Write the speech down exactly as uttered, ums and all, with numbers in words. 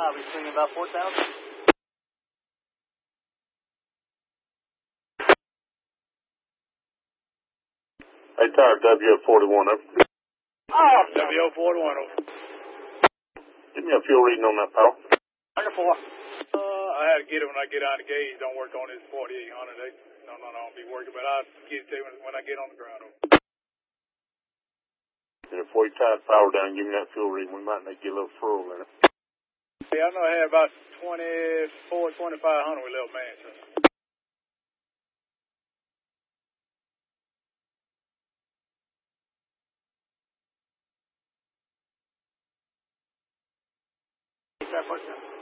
I'll be swinging about four thousand. Hey, Tower, W O forty-one, over. Oh, W O forty-one, over. Give me a fuel reading on that, pal. Under four. Uh, I had to get it when I get on the gauge. Don't work on this forty-eight hundred. They, no, no, no, I'll be working, but I'll get it to you when, when I get on the ground, over. And before you tie the power down, give me that fuel reading. We might need to get a little fuel in it. Hey, I know I had about twenty-four, twenty-five hundred with little man, so. Start pushing.